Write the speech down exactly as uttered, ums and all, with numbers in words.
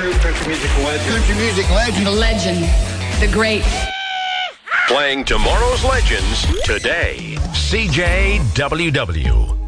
true country music legend. Country music legend. The legend. The great. Playing tomorrow's legends today. C J W W.